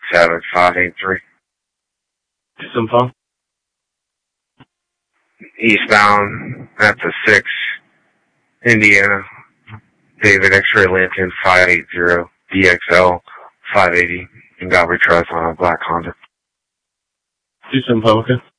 7583. Info. Eastbound at the 6, Indiana. David X-Ray Lincoln 580, DXL 580, and got retrounced on a black Honda. Info, okay.